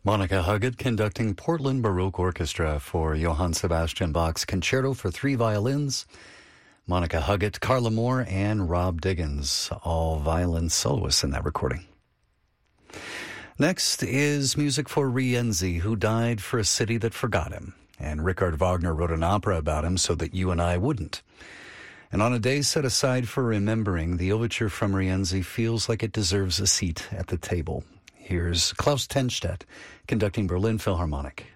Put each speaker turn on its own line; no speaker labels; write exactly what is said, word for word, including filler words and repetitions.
Monica Huggett conducting Portland Baroque Orchestra for Johann Sebastian Bach's Concerto for Three Violins. Monica Huggett, Carla Moore, and Rob Diggins, all violin soloists in that recording. Next is music for Rienzi, who died for a city that forgot him. And Richard Wagner wrote an opera about him so that you and I wouldn't. And on a day set aside for remembering, the overture from Rienzi feels like it deserves a seat at the table. Here's Klaus Tenstedt conducting Berlin Philharmonic.